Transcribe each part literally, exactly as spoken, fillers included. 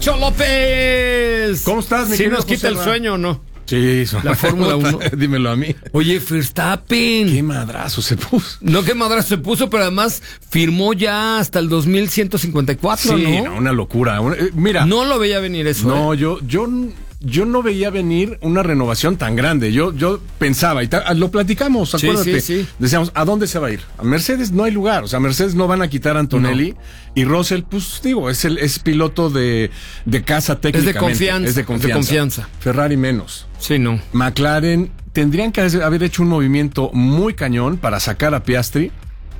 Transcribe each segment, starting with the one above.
Pacho López. ¿Cómo estás, mi ¿Sí querido nos quita José el Ra? sueño o no? Sí, son La Fórmula uno. Dímelo a mí. Oye, Verstappen. Qué madrazo se puso. No, qué madrazo se puso, pero además firmó ya hasta el dos mil ciento cincuenta y cuatro, Sí, ¿no? no, una locura. Una- eh, mira. No lo veía venir eso. No, ¿eh? yo, yo, yo no veía venir una renovación tan grande. Yo, yo pensaba, y ta- lo platicamos, Sí, acuérdate. sí, sí. Decíamos, ¿a dónde se va a ir? A Mercedes no hay lugar. O sea, Mercedes no van a quitar a Antonelli. Y Russell, pues digo, es el es piloto de, de casa técnicamente. confianza, Es de es de confianza. confianza. Ferrari menos. Sí, no. McLaren tendrían que haber hecho un movimiento muy cañón para sacar a Piastri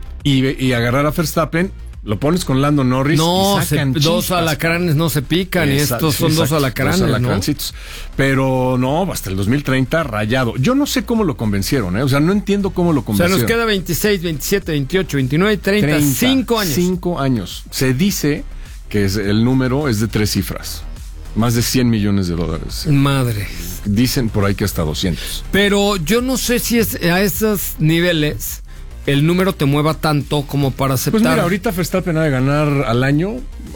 y, y agarrar a Verstappen. Lo pones con Lando Norris No, y sacan se- dos chispas. alacranes no se pican y Esa- estos sí, son dos exacto, alacranes, dos ¿no? alacrancitos. Pero no, hasta el dos mil treinta rayado. Yo no sé cómo lo convencieron, ¿eh? O sea, no entiendo cómo lo O sea, convencieron. nos queda veintiséis, veintisiete, veintiocho, veintinueve y treinta. treinta, Cinco años. Cinco años. Se dice que es, el número es de tres cifras. Más de cien millones de dólares. Madre. Dicen por ahí que hasta doscientos. Pero yo no sé si es a esos niveles el número te mueva tanto como para aceptar. Pues mira, ahorita Verstappen ha de ganar al año,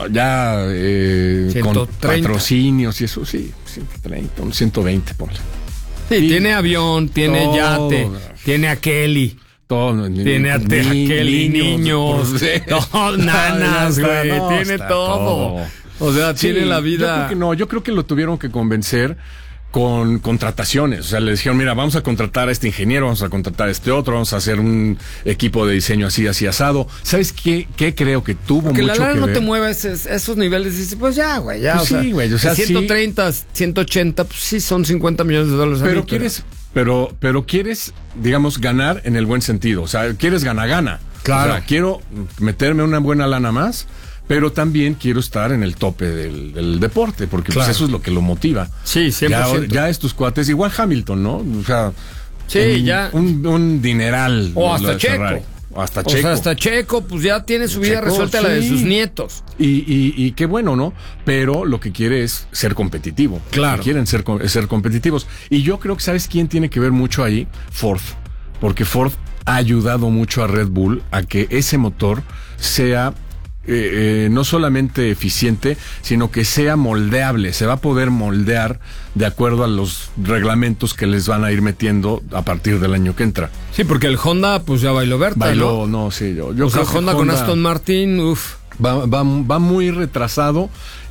ya eh, con ciento treinta. patrocinios y eso, sí, ciento treinta, un ciento veinte, ponle. Sí, y- tiene avión, tiene Todo. yate, tiene a Kelly. Todo, ni- Tiene a ni- te- a Kelly, niños, pues, no, nanas, ya está, güey, no, tiene está todo. O sea, Sí, tiene la Yo vida. creo que no, yo creo que lo tuvieron que convencer con contrataciones. O sea, le dijeron, mira, vamos a contratar a este ingeniero, vamos a contratar a este otro, vamos a hacer un equipo de diseño así, así asado. ¿Sabes qué, qué creo que tuvo Porque la mucho lana que no ver? te mueva esos, esos niveles. Dices, pues ya, güey, ya. Pues o sea, sí, güey, o sea, de sí. ciento treinta, ciento ochenta, pues sí, son cincuenta millones de dólares. Pero ahorita. quieres, pero, pero quieres, digamos, ganar en el buen sentido. O sea, quieres gana-gana. Claro. O sea, quiero meterme una buena lana más, pero también quiero estar en el tope del, del deporte, porque Claro. pues eso es lo que lo motiva. Sí, cien por ciento. Ya, ya estos cuates, igual Hamilton, ¿no? O sea, Sí, un, ya. Un, un dineral. O lo hasta de Checo. Ferrari. O hasta O Checo. sea, hasta Checo, pues ya tiene su vida Checo, resuelta, la de sí. sus nietos. Y, y, y qué bueno, ¿no? Pero lo que quiere es ser competitivo. Claro. Lo que quieren ser, co- es ser competitivos. Y yo creo que, ¿sabes quién tiene que ver mucho ahí? Ford. Porque Ford ha ayudado mucho a Red Bull a que ese motor sea eh, eh, no solamente eficiente, sino que sea moldeable. Se va a poder moldear de acuerdo a los reglamentos que les van a ir metiendo a partir del año que entra. Sí, porque el Honda, pues ya bailó Berta, Bailó, ¿no? no, sí, yo, yo O sea, creo que Honda, con Aston Martin, uff. Va, va, va muy retrasado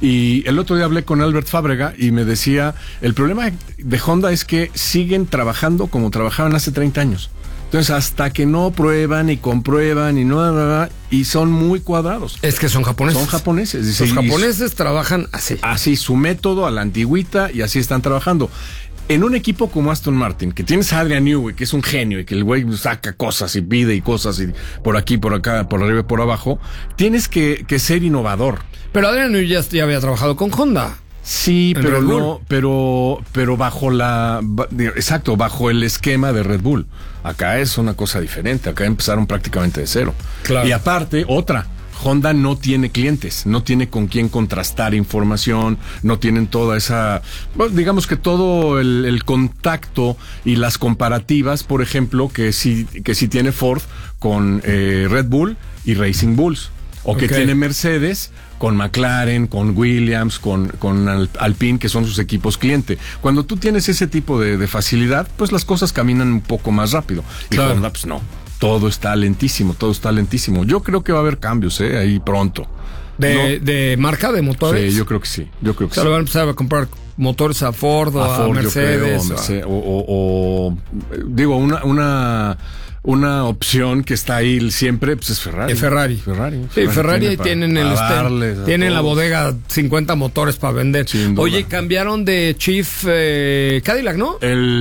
y el otro día hablé con Albert Fábrega y me decía, el problema de Honda es que siguen trabajando como trabajaban hace treinta años. Entonces, hasta que no prueban y comprueban y no, y son muy cuadrados. Es que son japoneses. Son japoneses. Dice, Los y- japoneses trabajan así. Así, su método a la antigüita y así están trabajando. En un equipo como Aston Martin, que tienes a Adrian Newey, que es un genio y que el güey saca cosas y pide y cosas y por aquí, por acá, por arriba y por abajo, tienes que, que ser innovador. Pero Adrian Newey ya, ya había trabajado con Honda. Sí, En pero Red Bull. no, pero, pero bajo la, ba- digo, exacto, bajo el esquema de Red Bull. Acá es una cosa diferente, acá empezaron prácticamente de cero. Claro. Y aparte, otra, Honda no tiene clientes, no tiene con quién contrastar información, no tienen toda esa, bueno, digamos que todo el, el contacto y las comparativas, por ejemplo, que sí, que sí tiene Ford con eh, Red Bull y Racing Bulls, o que Ok. tiene Mercedes con McLaren, con Williams, con, con Al- Alpine, que son sus equipos cliente. Cuando tú tienes ese tipo de, de facilidad, pues las cosas caminan un poco más rápido. Y Claro. Honda, pues no. Todo está lentísimo, todo está lentísimo. Yo creo que va a haber cambios, ¿eh? Ahí pronto. De, de marca de motores. Sí, yo creo que sí. Yo creo O que sea, sí. le van a empezar a comprar motores a Ford o a, A Ford, yo Mercedes. creo, o a- Merce- o, o- o- digo, una, una, una opción que está ahí siempre, pues es Ferrari. Eh, Ferrari. Ferrari. Sí, Ferrari ahí para- tienen el para stand, darles a tienen en la todos. bodega cincuenta motores para vender. Sin duda. Oye, cambiaron de Chief eh, Cadillac, ¿no?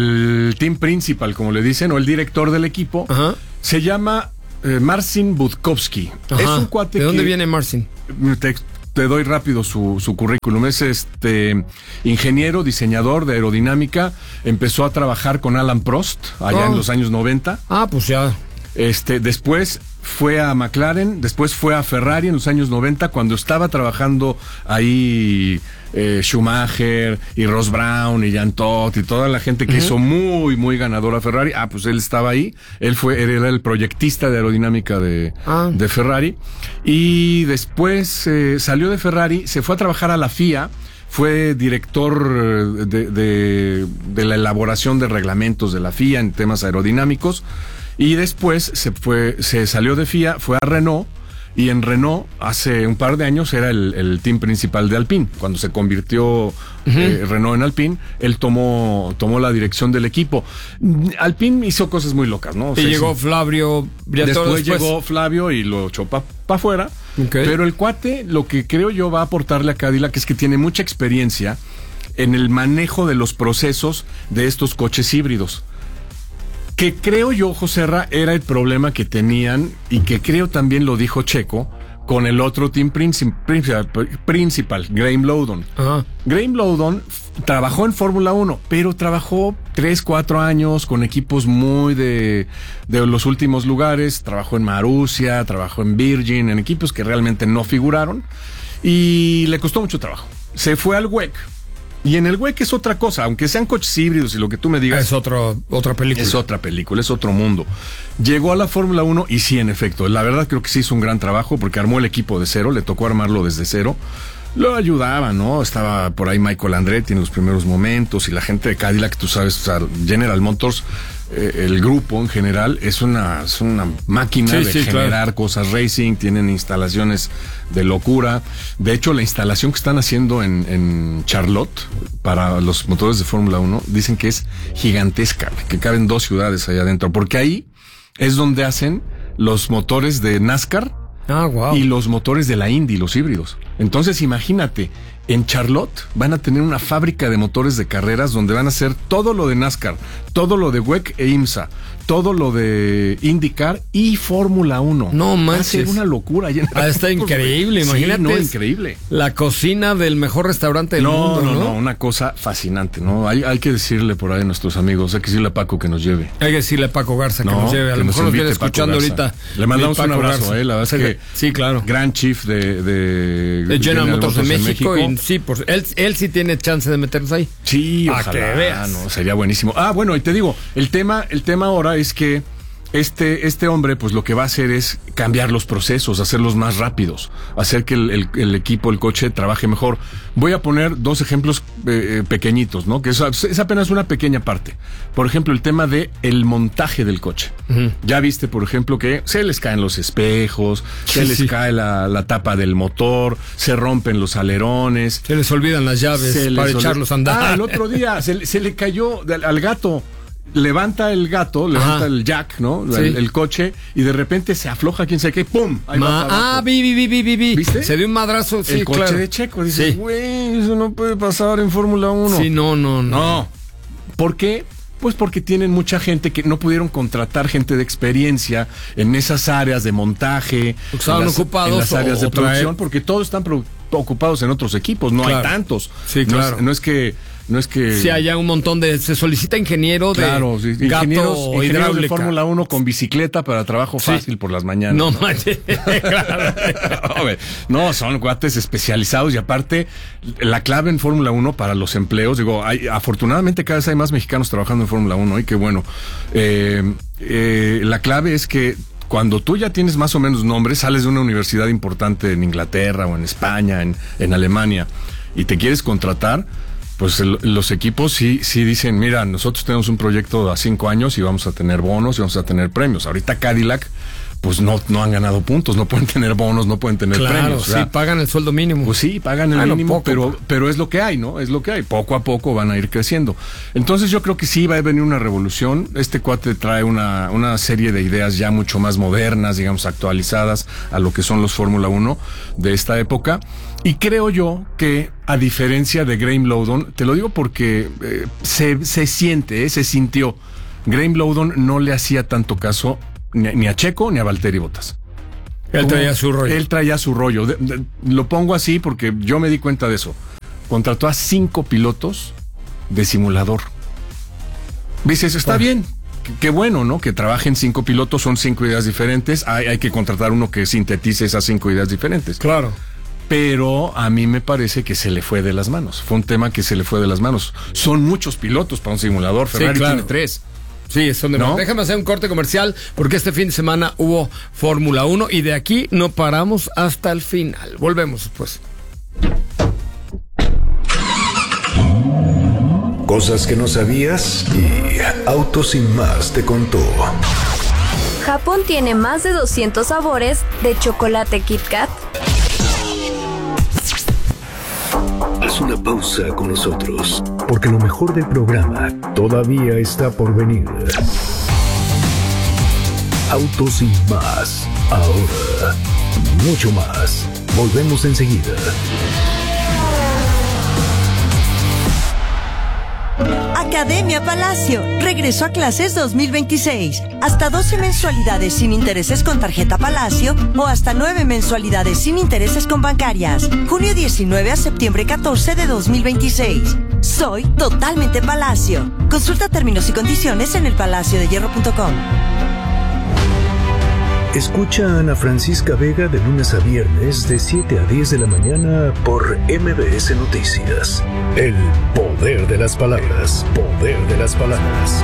El team principal, como le dicen, o el director del equipo, Ajá. se llama eh, Marcin Budkowski. Ajá. Es un cuate ¿De dónde que- viene Marcin? Te, te doy rápido su, su currículum. Es este ingeniero, diseñador de aerodinámica. Empezó a trabajar con Alan Prost allá Oh. en los años noventa. Ah, pues ya. Este, después fue a McLaren, después fue a Ferrari en los años noventa, cuando estaba trabajando ahí eh, Schumacher y Ross Brown y Jean Todt y toda la gente que hizo muy, muy ganadora Ferrari. Ah, pues él estaba ahí. Él fue, él era el proyectista de aerodinámica de, Ah. de Ferrari. Y después eh, salió de Ferrari, se fue a trabajar a la F I A fue director de, de, de la elaboración de reglamentos de la F I A en temas aerodinámicos, y después se fue, se salió de F I A, fue a Renault, y en Renault hace un par de años era el, el team principal de Alpine. Cuando se convirtió uh-huh. eh, Renault en Alpine, él tomó, tomó la dirección del equipo. Alpine hizo cosas muy locas, ¿no? O y sea, llegó sí. Flavio Briatore después, después llegó Flavio y lo echó para pa afuera. Okay. Pero el cuate, lo que creo yo va a aportarle a Cadillac es que tiene mucha experiencia en el manejo de los procesos de estos coches híbridos. Que creo yo, Joserra, era el problema que tenían, y que creo también lo dijo Checo, con el otro team princip principal, principal, Graham Lowdon. Uh-huh. Graham Lowdon trabajó en Fórmula uno, pero trabajó tres, cuatro años con equipos muy de, de los últimos lugares. Trabajó en Marussia, trabajó en Virgin, en equipos que realmente no figuraron, y le costó mucho trabajo. Se fue al W E C. Y en el W E C es otra cosa, aunque sean coches híbridos y lo que tú me digas. Es otro, otra película. Es otra película, es otro mundo. Llegó a la Fórmula uno y sí, en efecto, la verdad creo que sí hizo un gran trabajo porque armó el equipo de cero, le tocó armarlo desde cero. Lo ayudaba, ¿no? Estaba por ahí Michael Andretti en los primeros momentos, y la gente de Cadillac, tú sabes, o sea, General Motors, eh, el grupo en general, es una, es una máquina sí, de sí, generar claro. cosas racing, tienen instalaciones de locura. De hecho, la instalación que están haciendo en, en Charlotte para los motores de Fórmula uno, dicen que es gigantesca, que caben dos ciudades allá adentro, porque ahí es donde hacen los motores de NASCAR. Ah, wow. Y los motores de la Indy, los híbridos. Entonces, imagínate, en Charlotte van a tener una fábrica de motores de carreras donde van a hacer todo lo de NASCAR, todo lo de W E C e IMSA, todo lo de IndyCar y Fórmula uno. No manches. Va a ser una locura. Ah, está increíble, imagínate. Sí, no, increíble. La cocina del mejor restaurante del no, mundo, ¿no? No, no, una cosa fascinante, ¿no? Hay, hay que decirle por ahí a nuestros amigos, hay que decirle a Paco que nos lleve. Hay que decirle a Paco Garza que no, nos lleve. A lo mejor nos viene escuchando ahorita. Le mandamos un abrazo, eh, la verdad es que sí, claro. Gran chief de, de, de General Motors de México, México. Y sí, pues él, él sí tiene chance de meternos ahí. Sí, a ojalá, que veas. No, sería buenísimo. Ah, bueno, y te digo, el tema, el tema ahora es que Este, este hombre, pues lo que va a hacer es cambiar los procesos, hacerlos más rápidos, hacer que el, el, el equipo, el coche, trabaje mejor. Voy a poner dos ejemplos eh, pequeñitos, ¿no? Que es, es apenas una pequeña parte. Por ejemplo, el tema de el montaje del coche. Uh-huh. Ya viste, por ejemplo, que se les caen los espejos, se sí, les sí. cae la, la tapa del motor, se rompen los alerones. Se les olvidan las llaves para echarlos a andar. Ah, el otro día se, se le cayó al gato. Levanta el gato, levanta Ajá. el jack, ¿no? Sí. El, el coche, y de repente se afloja, quién sabe qué, ¡pum! Ahí Ma va ah, vi, vi, vi, vi, vi. ¿Viste? Se dio un madrazo, sí, el coche claro. de Checo, dice, güey, sí. eso no puede pasar en Fórmula uno. Sí, no, no, no. No. ¿Por qué? Pues porque tienen mucha gente que no pudieron contratar gente de experiencia en esas áreas de montaje. Estaban en las, ocupados. En las áreas de producción, traer... porque todos están ocupados en otros equipos, no claro. hay tantos. Sí, claro. No es, no es que... No es que... Sí, hay un montón de... Se solicita ingeniero de claro, sí, gato ingenieros, o ingenieros de Fórmula uno con bicicleta para trabajo fácil sí. por las mañanas. No manches. No, son cuates especializados, y aparte, la clave en Fórmula uno para los empleos, digo, hay, afortunadamente cada vez hay más mexicanos trabajando en Fórmula uno, y qué bueno. Eh, eh, la clave es que cuando tú ya tienes más o menos nombre, sales de una universidad importante en Inglaterra o en España, en, en Alemania, y te quieres contratar, pues el, los equipos sí, sí dicen, mira, nosotros tenemos un proyecto a cinco años y vamos a tener bonos y vamos a tener premios. Ahorita Cadillac, pues no, no han ganado puntos, no pueden tener bonos, no pueden tener claro, premios. Sí, ¿verdad? Pagan el sueldo mínimo. Pues sí, pagan el ah, mínimo, no, poco, pero, pero es lo que hay, ¿no? Es lo que hay. Poco a poco van a ir creciendo. Entonces yo creo que sí va a venir una revolución. Este cuate trae una, una serie de ideas ya mucho más modernas, digamos, actualizadas a lo que son los Fórmula uno de esta época. Y creo yo que, a diferencia de Graham Lowdon, te lo digo porque eh, se, se siente, eh, se sintió. Graham Lowdon no le hacía tanto caso ni, ni a Checo ni a Valtteri Bottas. Él traía su rollo. Él traía su rollo. De, de, lo pongo así porque yo me di cuenta de eso. Contrató a cinco pilotos de simulador. Dices, está bueno. bien. Qué bueno, ¿no? Que trabajen cinco pilotos, son cinco ideas diferentes. Hay, hay que contratar uno que sintetice esas cinco ideas diferentes. Claro. Pero a mí me parece que se le fue de las manos. Fue un tema que se le fue de las manos. Son muchos pilotos para un simulador. Ferrari sí, claro. tiene tres. Sí, son de ¿no? Déjame hacer un corte comercial porque este fin de semana hubo Fórmula uno y de aquí no paramos hasta el final. Volvemos después. cosas que no sabías y Autos Sin Más te contó. Japón tiene más de doscientos sabores de chocolate Kit Kat. Haz una pausa con nosotros, porque lo mejor del programa todavía está por venir. Autos Sin Más, ahora mucho más. Volvemos enseguida. Academia Palacio, regreso a clases dos mil veintiséis. Hasta doce mensualidades sin intereses con tarjeta Palacio o hasta nueve mensualidades sin intereses con bancarias. Junio diecinueve a septiembre catorce de dos mil veintiséis. Soy totalmente Palacio. Consulta términos y condiciones en el palacio de hierro punto com. Escucha a Ana Francisca Vega de lunes a viernes de siete a diez de la mañana por M B S Noticias. El poder de las palabras, poder de las palabras.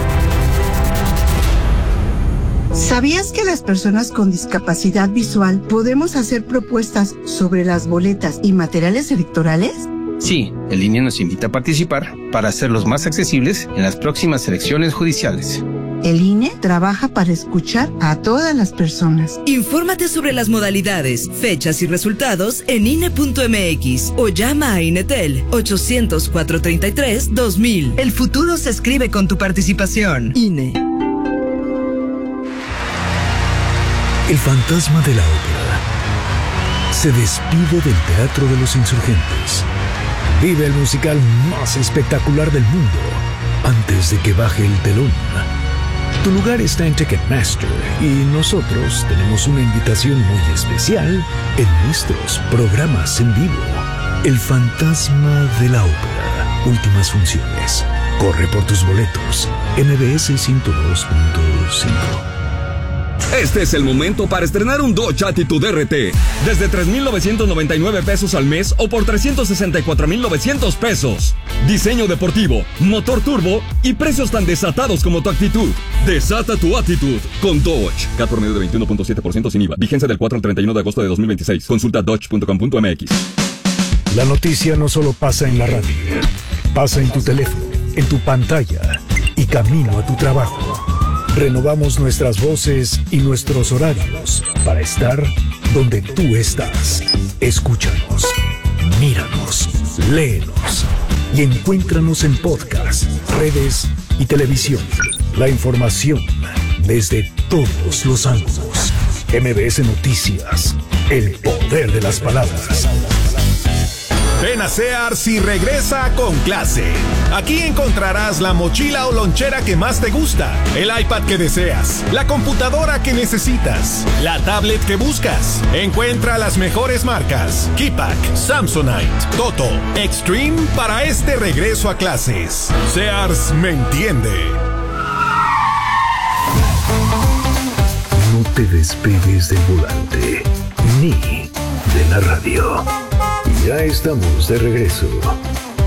¿Sabías que las personas con discapacidad visual podemos hacer propuestas sobre las boletas y materiales electorales? Sí, el I N E nos invita a participar para hacerlos más accesibles en las próximas elecciones judiciales. El I N E trabaja para escuchar a todas las personas. Infórmate sobre las modalidades, fechas y resultados en I N E punto M X o llama a INETEL ochocientos, cuatrocientos treinta y tres, dos mil. El futuro se escribe con tu participación. I N E. El fantasma de la ópera se despide del Teatro de los Insurgentes. Vive el musical más espectacular del mundo antes de que baje el telón. Tu lugar está en Ticketmaster y nosotros tenemos una invitación muy especial en nuestros programas en vivo. El fantasma de la ópera. Últimas funciones. Corre por tus boletos. M B S ciento dos punto cinco. Este es el momento para estrenar un Dodge Attitude R T desde tres mil novecientos noventa y nueve pesos al mes o por trescientos sesenta y cuatro mil novecientos pesos. Diseño deportivo, motor turbo y precios tan desatados como tu actitud. Desata tu actitud con Dodge. C A T promedio de veintiuno punto siete por ciento sin I V A. Vigencia del cuatro al treinta y uno de agosto de dos mil veintiséis. Consulta dodge punto com punto m x. La noticia no solo pasa en la radio, pasa en tu teléfono, en tu pantalla y camino a tu trabajo. Renovamos nuestras voces y nuestros horarios para estar donde tú estás. Escúchanos, míranos, léenos y encuéntranos en podcast, redes y televisión. La información desde todos los ángulos. M B S Noticias, el poder de las palabras. Ven a Sears y regresa con clase. Aquí encontrarás la mochila o lonchera que más te gusta, el iPad que deseas, la computadora que necesitas, la tablet que buscas. Encuentra las mejores marcas: Keypack, Samsonite, Toto, Extreme para este regreso a clases. Sears me entiende. No te despegues del volante ni de la radio. Ya estamos de regreso.